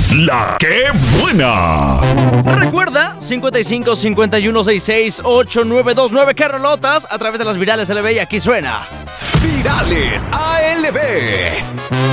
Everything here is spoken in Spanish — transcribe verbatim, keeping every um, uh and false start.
La que buena. Recuerda, cincuenta y cinco, cincuenta y uno, sesenta y seis, ochenta y nueve veintinueve, que rolotas a través de las virales L B y aquí suena Virales A L B.